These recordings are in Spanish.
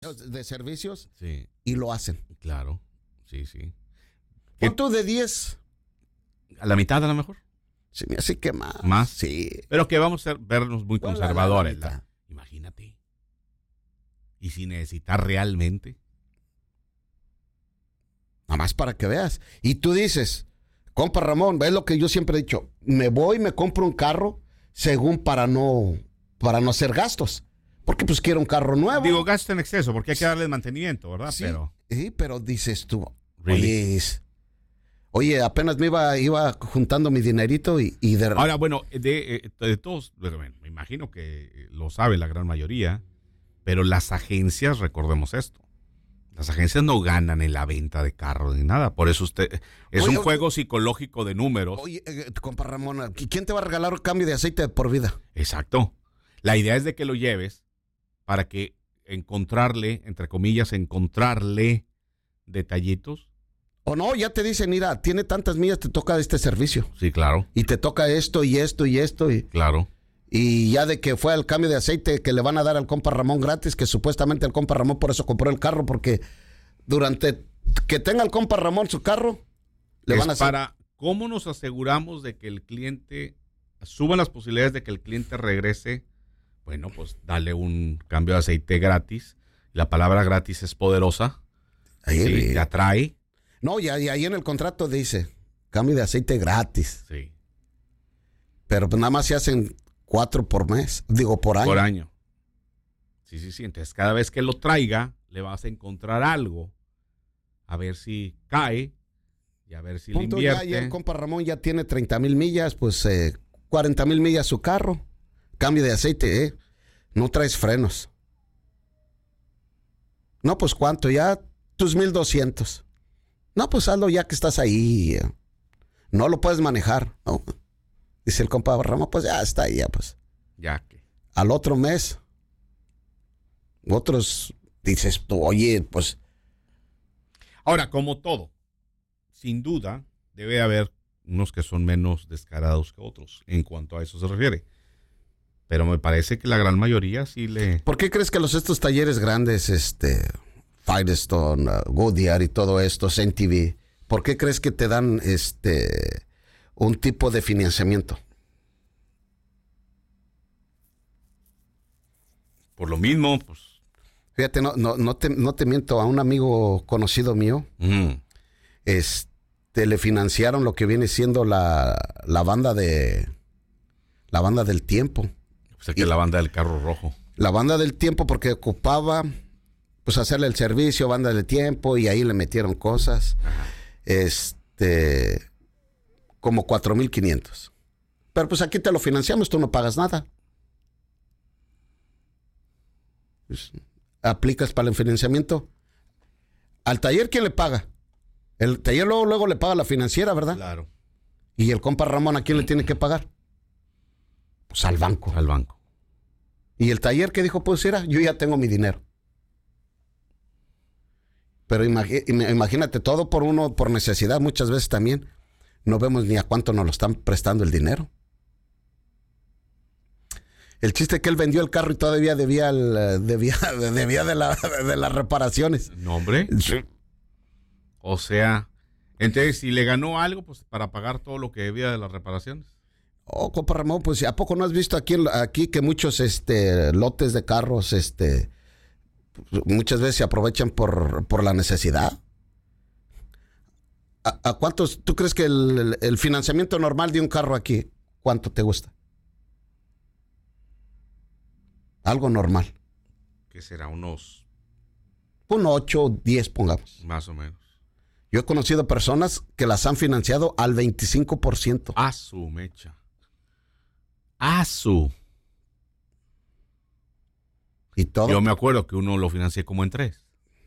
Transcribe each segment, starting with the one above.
de servicios Sí, y lo hacen. claro. Sí. ¿Cuánto de 10? ¿A la mitad a lo mejor? Se me hace que más. ¿Más? Sí. Pero que vamos a vernos muy Bueno, conservadores. la mitad. Imagínate. Y si necesitas realmente. Nada más para que veas. Y tú dices, compa Ramón, ves lo que yo siempre he dicho, me voy, me compro un carro según para no hacer gastos. Porque pues quiero un carro nuevo. Digo, gasto en exceso, porque hay que darle mantenimiento, ¿verdad? Sí, Pero. sí, pero dices tú, Really? oye, apenas me iba juntando mi dinerito y de... Ahora, bueno, de todos, bueno, me imagino que lo sabe la gran mayoría, pero las agencias, recordemos esto, las agencias no ganan en la venta de carros ni nada, por eso es Oye, un juego psicológico de números. Oye, compa Ramón, ¿quién te va a regalar un cambio de aceite de por vida? Exacto. La idea es de que lo lleves para que encontrarle, entre comillas, encontrarle detallitos. O no, ya te dicen, mira, tiene tantas millas, te toca este servicio. Sí, claro, Y te toca esto y esto y esto. claro. Y ya de que fue el cambio de aceite que le van a dar al compa Ramón gratis, que supuestamente el compa Ramón por eso compró el carro, porque durante que tenga el compa Ramón su carro, le van a hacer... para cómo nos aseguramos de que el cliente, suban las posibilidades de que el cliente regrese. Bueno, pues dale un cambio de aceite gratis. La palabra gratis es poderosa. Ahí, Sí, te atrae. No, y ahí en el contrato dice, cambio de aceite gratis. Sí, Pero pues nada más se hacen 4 por mes, por año. por año. Sí. Entonces, cada vez que lo traiga, le vas a encontrar algo. A ver si cae y a ver si le Punto, invierte. ya el compa Ramón ya tiene 30,000 millas, pues 40,000 millas su carro. Cambio de aceite, no traes frenos. No, pues ¿cuánto? Ya tus 1,200. No, pues hazlo ya que estás ahí. No lo puedes manejar. No. Dice el compa Ramón, pues ya está ahí, ya pues. Ya que. Al otro mes, otros, dices tú, oye, pues... Ahora, como todo, sin duda, debe haber unos que son menos descarados que otros en cuanto a eso se refiere. Pero me parece que la gran mayoría sí le... ¿Por qué crees que estos talleres grandes, Firestone, Goodyear y todo esto, CNTV, ¿por qué crees que te dan un tipo de financiamiento? Por lo mismo, pues... Fíjate, no te miento, a un amigo conocido mío, le financiaron lo que viene siendo la banda del tiempo. O sea, que la banda del carro rojo. La banda del tiempo porque ocupaba pues hacerle el servicio, banda del tiempo, y ahí le metieron cosas. Como 4,500. Pero pues aquí te lo financiamos, tú no pagas nada. Pues, aplicas para el financiamiento. Al taller, ¿quién le paga? El taller luego le paga a la financiera, ¿verdad? Claro. Y el compa Ramón, ¿a quién le tiene que pagar? Pues al banco. Al banco. Y el taller que dijo, pues era, yo ya tengo mi dinero. Pero imagínate, todo por necesidad, muchas veces también no vemos ni a cuánto nos lo están prestando el dinero. El chiste es que él vendió el carro y todavía debía de las reparaciones. No, hombre. Sí. O sea, entonces si le ganó algo, pues para pagar todo lo que debía de las reparaciones. Oh, compa Ramón, pues ¿a poco no has visto aquí que muchos lotes de carros muchas veces se aprovechan por la necesidad? ¿A cuántos tú crees que el financiamiento normal de un carro aquí, cuánto te gusta? Algo normal. Que será unos... Un 8 o 10, pongamos. Más o menos. Yo he conocido personas que las han financiado al 25%. A su mecha. A su. Y todo. Yo me acuerdo que uno lo financié como en 3.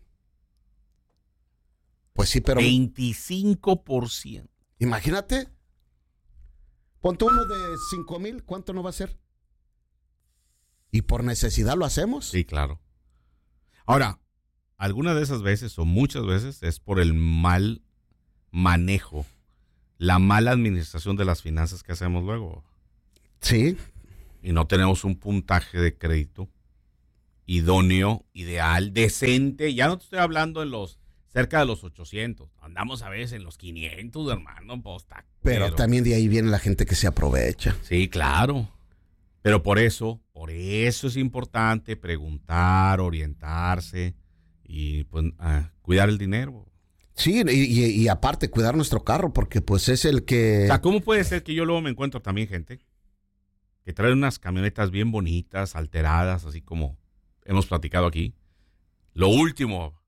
Pues sí, pero 25%. imagínate. Ponte uno de 5,000, ¿cuánto no va a ser? ¿Y por necesidad lo hacemos? Sí, claro. Ahora, algunas de esas veces, o muchas veces, es por el mal manejo, la mala administración de las finanzas que hacemos luego. Sí. Y no tenemos un puntaje de crédito idóneo, ideal, decente. Ya no te estoy hablando en los cerca de los 800. Andamos a veces en los 500, hermano. Pues, pero también de ahí viene la gente que se aprovecha. Sí, claro. Pero por eso es importante preguntar, orientarse y pues cuidar el dinero. Sí, y aparte cuidar nuestro carro, porque pues es el que... O sea, ¿cómo puede ser que yo luego me encuentro también gente que trae unas camionetas bien bonitas, alteradas, así como hemos platicado aquí? Lo último.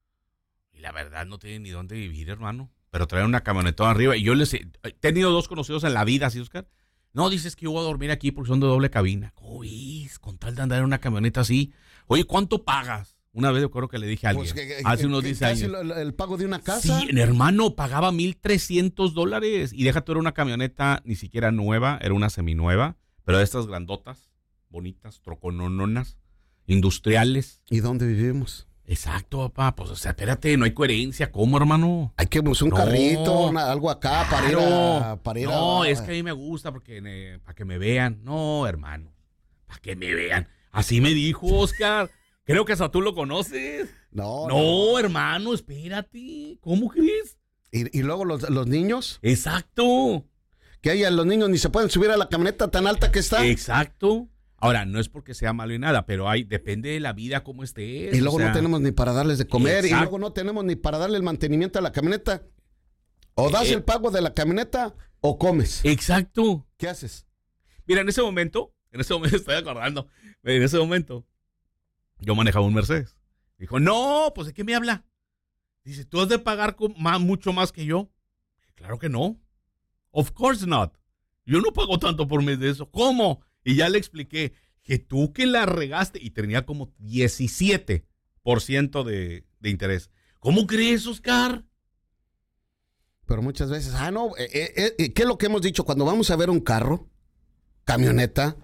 Y la verdad no tienen ni dónde vivir, hermano. Pero traen una camioneta arriba. Y yo les he tenido 2 conocidos en la vida, ¿sí, Oscar? No, dices que yo voy a dormir aquí porque son de doble cabina. Uy, con tal de andar en una camioneta así. Oye, ¿cuánto pagas? Una vez yo creo que le dije a alguien, pues hace unos 10 años. ¿El pago de una casa? Sí, hermano, pagaba $1,300. Y deja tú, era una camioneta ni siquiera nueva, era una seminueva, pero de estas grandotas, bonitas, troconononas, industriales. ¿Y dónde vivimos? Exacto, papá. Pues, o sea, espérate, no hay coherencia. ¿Cómo, hermano? Hay que buscar un carrito, algo acá para ir No, es que a mí me gusta porque para que me vean. No, hermano, para que me vean. Así me dijo Oscar. Creo que hasta tú lo conoces. No, hermano, espérate. ¿Cómo crees? ¿Y luego los niños? Exacto. Que ahí los niños ni se pueden subir a la camioneta tan alta que está. Exacto. Ahora, no es porque sea malo y nada, pero depende de la vida cómo estés. Y luego no tenemos ni para darles de comer. Exacto. Y luego no tenemos ni para darle el mantenimiento a la camioneta. O das el pago de la camioneta o comes. Exacto. ¿Qué haces? Mira, en ese momento estoy acordando. En ese momento, yo manejaba un Mercedes. Dijo, no, pues ¿de qué me habla? Dice, ¿tú has de pagar mucho más que yo? Claro que no. Of course not. Yo no pago tanto por mes de eso. ¿Cómo? Y ya le expliqué que tú que la regaste y tenía como 17% de interés. ¿Cómo crees, Oscar? Pero muchas veces, ¿qué es lo que hemos dicho? Cuando vamos a ver un carro, camioneta,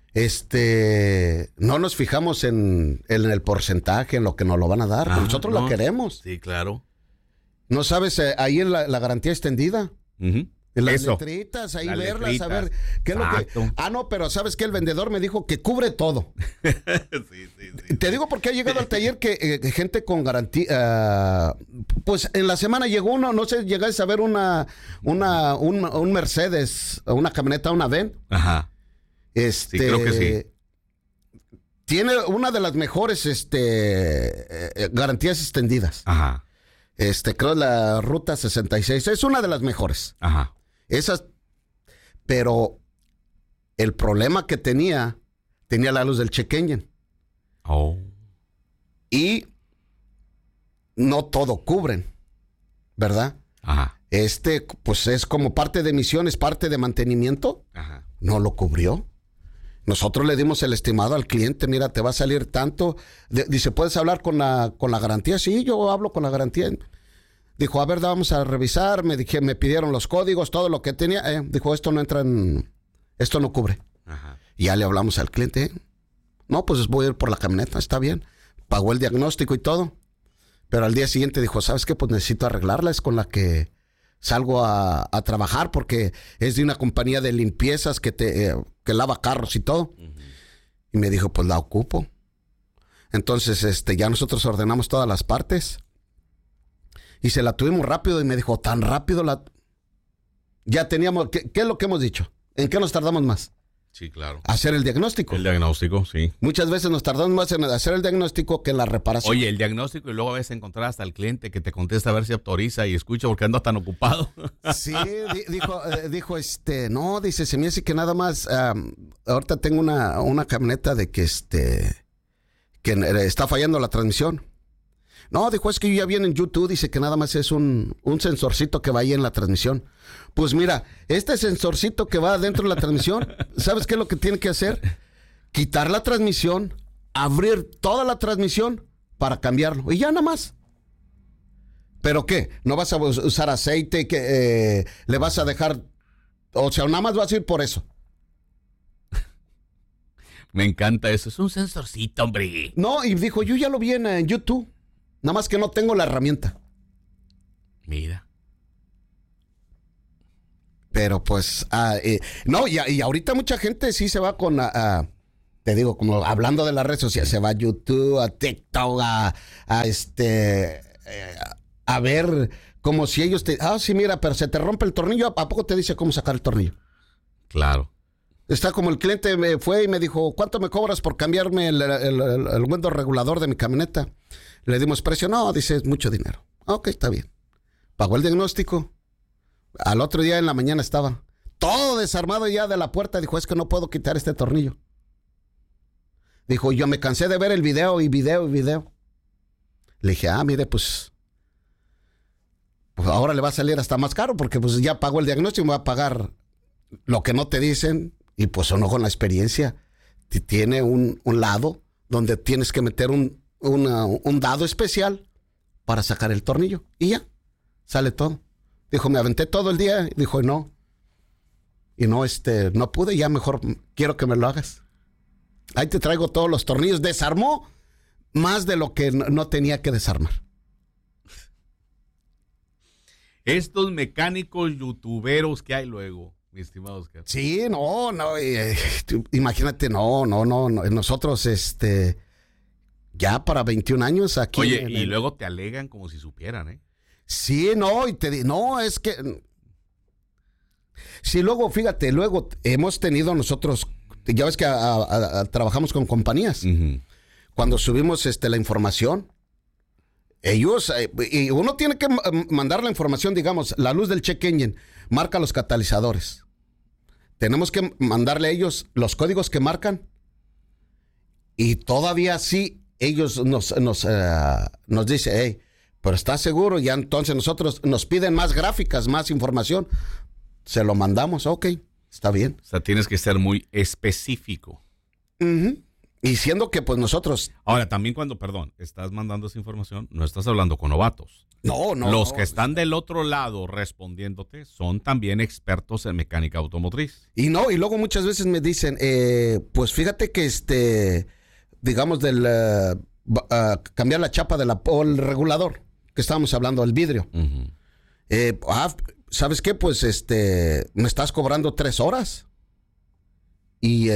no nos fijamos en el porcentaje, en lo que nos lo van a dar. Nosotros lo queremos. Sí, claro. ¿No sabes ahí en la garantía extendida? Uh-huh. En las letritas, ahí verlas, a ver qué es lo que... no, pero ¿sabes qué? El vendedor me dijo que cubre todo. Sí. Te digo porque ha llegado al taller que gente con garantía... pues en la semana llegó uno, no sé, llegáis a ver un Mercedes, una camioneta, una Ven. Ajá. Sí, creo que sí. Tiene una de las mejores garantías extendidas. Ajá. Creo la Ruta 66. Es una de las mejores. Ajá. Esas, pero el problema que tenía la luz del check engine. Oh. Y no todo cubren, ¿verdad? Ajá. Pues es como parte de emisiones, parte de mantenimiento. Ajá. No lo cubrió. Nosotros le dimos el estimado al cliente, mira, te va a salir tanto. Dice, ¿puedes hablar con la garantía? Sí, yo hablo con la garantía. Dijo, a ver, vamos a revisar. Me pidieron los códigos, todo lo que tenía. Dijo, esto no cubre. Ajá. Y ya le hablamos al cliente. No, pues voy a ir por la camioneta, está bien. Pagó el diagnóstico y todo. Pero al día siguiente dijo, ¿sabes qué? Pues necesito arreglarla, es con la que salgo a trabajar porque es de una compañía de limpiezas que lava carros y todo. Uh-huh. Y me dijo, pues la ocupo. Entonces, ya nosotros ordenamos todas las partes. Y se la tuvimos rápido y me dijo, tan rápido ya teníamos, ¿qué es lo que hemos dicho? ¿En qué nos tardamos más? Sí, claro. Hacer el diagnóstico. El diagnóstico, sí. Muchas veces nos tardamos más en hacer el diagnóstico que en la reparación. Oye, el diagnóstico y luego a veces encontrar hasta el cliente que te contesta a ver si autoriza y escucha porque anda tan ocupado. Sí, dijo, no, dice, se me hace que nada más, ahorita tengo una camioneta de que está fallando la transmisión. No, dijo, es que yo ya vi en YouTube, dice que nada más es un sensorcito que va ahí en la transmisión. Pues mira, este sensorcito que va dentro de la transmisión, ¿sabes qué es lo que tiene que hacer? Quitar la transmisión, abrir toda la transmisión para cambiarlo. Y ya nada más. ¿Pero qué? ¿No vas a usar aceite? Que le vas a dejar... O sea, nada más vas a ir por eso. Me encanta eso. Es un sensorcito, hombre. No, y dijo, yo ya lo vi en YouTube. Nada más que no tengo la herramienta. Mira. Pero pues, no, y ahorita mucha gente sí se va con te digo, como hablando de las redes sociales, se va a YouTube, a TikTok, a ver como si ellos sí, mira, pero se te rompe el tornillo, ¿a poco te dice cómo sacar el tornillo? Claro. Está como el cliente me fue y me dijo, ¿cuánto me cobras por cambiarme el window regulador de mi camioneta? Le dimos precio, no, dice, es mucho dinero. Ok, está bien. Pagó el diagnóstico. Al otro día en la mañana estaba todo desarmado ya de la puerta. Dijo, es que no puedo quitar este tornillo. Dijo, yo me cansé de ver el video y video. Le dije, mire, pues ahora le va a salir hasta más caro porque pues ya pagó el diagnóstico y me va a pagar lo que no te dicen. Y pues uno con la experiencia tiene un lado donde tienes que meter un dado especial para sacar el tornillo. Y ya, sale todo. Dijo, me aventé todo el día. Dijo, no. Y no pude, ya mejor quiero que me lo hagas. Ahí te traigo todos los tornillos. Desarmó más de lo que no tenía que desarmar. Estos mecánicos youtuberos que hay luego, mi estimado Oscar. Sí, no, imagínate, no, nosotros, ya para 21 años aquí. Oye, y luego te alegan como si supieran, ¿eh? Sí, no, es que, sí, luego, fíjate, hemos tenido nosotros, ya ves que trabajamos con compañías. Uh-huh. Cuando subimos la información, ellos, y uno tiene que mandar la información, digamos, la luz del check engine marca los catalizadores. Tenemos que mandarle a ellos los códigos que marcan y todavía sí, ellos nos dicen, hey, pero ¿estás seguro? Ya entonces nosotros nos piden más gráficas, más información. Se lo mandamos, ok, está bien. O sea, tienes que ser muy específico. Uh-huh. Y siendo que pues nosotros... Ahora, también cuando, estás mandando esa información, no estás hablando con novatos. No. Los que están del otro lado respondiéndote son también expertos en mecánica automotriz. Y luego muchas veces me dicen, pues fíjate que digamos cambiar la chapa o el regulador, que estábamos hablando, del vidrio. Uh-huh. ¿Sabes qué? Pues me estás cobrando 3 horas. Y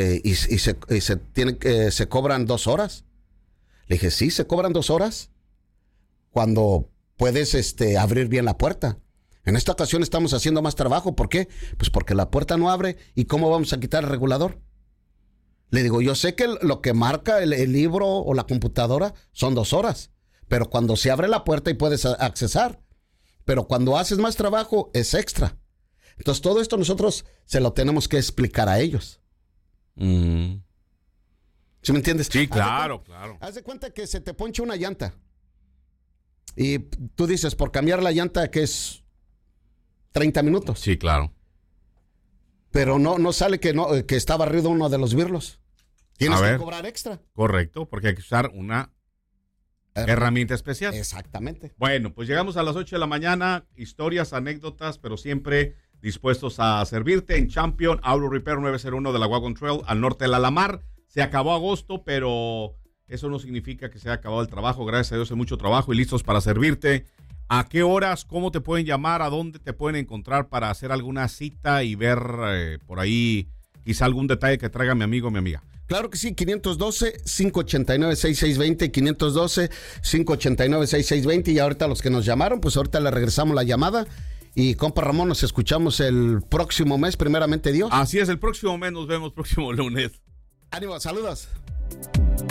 se cobran 2 horas. Le dije, sí, se cobran 2 horas cuando puedes abrir bien la puerta. En esta ocasión estamos haciendo más trabajo. ¿Por qué? Pues porque la puerta no abre. ¿Y cómo vamos a quitar el regulador? Le digo, yo sé que lo que marca el libro o la computadora son 2 horas. Pero cuando se abre la puerta y puedes accesar. Pero cuando haces más trabajo es extra. Entonces todo esto nosotros se lo tenemos que explicar a ellos. Mm. ¿Sí me entiendes? Sí, claro. Haz de cuenta que se te poncha una llanta. Y tú dices, por cambiar la llanta, que es 30 minutos. Sí, claro. Pero no sale que está barrido uno de los birlos. Tienes que cobrar extra. Correcto, porque hay que usar una herramienta especial. Exactamente. Bueno, pues llegamos a las 8 de la mañana. Historias, anécdotas, pero siempre dispuestos a servirte en Champion Auto Repair 901 de la Wagon Trail al norte de la Lamar. Se acabó agosto, pero eso no significa que se haya acabado el trabajo. Gracias a Dios hay mucho trabajo y listos para servirte. ¿A qué horas? ¿Cómo te pueden llamar? ¿A dónde te pueden encontrar para hacer alguna cita y ver por ahí quizá algún detalle que traiga mi amigo o mi amiga? Claro que sí, 512-589-6620, 512-589-6620. Y ahorita los que nos llamaron, pues ahorita le regresamos la llamada. Y compa Ramón, nos escuchamos el próximo mes, primeramente Dios. Así es, el próximo mes nos vemos, próximo lunes. Ánimo, saludos.